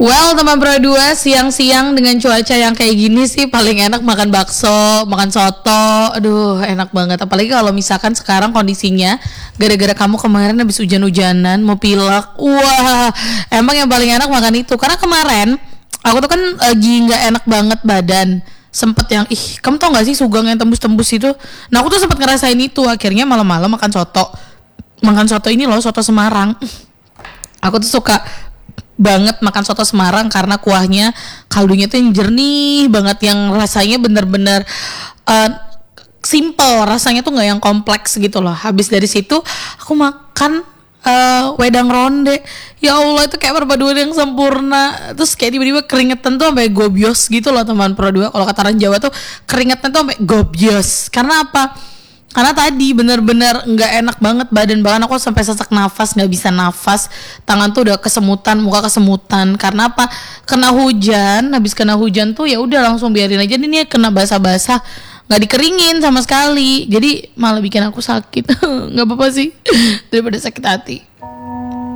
Well, teman Pro 2, siang-siang dengan cuaca yang kayak gini sih paling enak makan bakso, makan soto. Aduh, enak banget. Apalagi kalau misalkan sekarang kondisinya gara-gara kamu kemarin habis hujan-hujanan mau pilek. Wah, emang yang paling enak makan itu. Karena kemarin aku tuh kan lagi nggak enak banget badan. Sempet yang kamu tau gak sih sugang yang tembus-tembus itu. Nah aku tuh sempet ngerasain itu. Akhirnya malam-malam makan soto. Makan soto ini loh, soto Semarang. Aku tuh suka banget makan soto Semarang karena kuahnya, kaldunya tuh yang jernih banget, yang rasanya bener-bener simple, rasanya tuh nggak yang kompleks gitu loh. Habis dari situ aku makan wedang ronde. Ya Allah, itu kayak perpaduan yang sempurna. Terus kayak tiba-tiba keringetan tuh sampai gobios gitu loh teman Pro 2. Kalau kata orang Jawa tuh keringetan tuh sampai gobios. Karena apa? Karena tadi bener-bener nggak enak banget badan, bahkan aku sampai sesak nafas, nggak bisa nafas, tangan tuh udah kesemutan, muka kesemutan. Karena apa? Kena hujan, habis kena hujan tuh ya udah langsung biarin aja, ini kena basah-basah, nggak dikeringin sama sekali, jadi malah bikin aku sakit. Nggak apa-apa sih daripada sakit hati.